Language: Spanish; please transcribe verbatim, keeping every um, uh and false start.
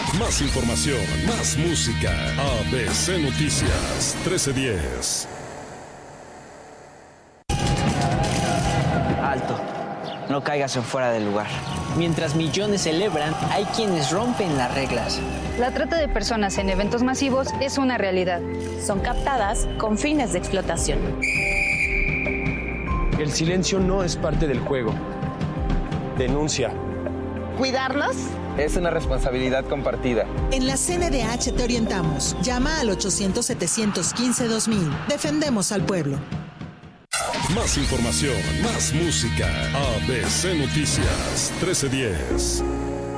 Más información, más música. A B C Noticias trece diez. Alto. No caigas en fuera del lugar. Mientras millones celebran, hay quienes rompen las reglas. La trata de personas en eventos masivos es una realidad. Son captadas con fines de explotación. El silencio no es parte del juego. Denuncia. ¿Cuidarnos? Es una responsabilidad compartida. En la C N D H te orientamos. Llama al ochocientos, setecientos quince, dos mil. Defendemos al pueblo. Más información, más música. A B C Noticias trece diez.